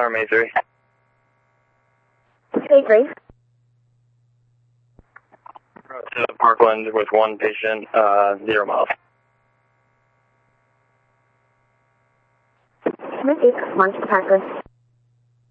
confirm A3. A3. To Parkland with one patient, 0 miles. Received. Launch to Parkland.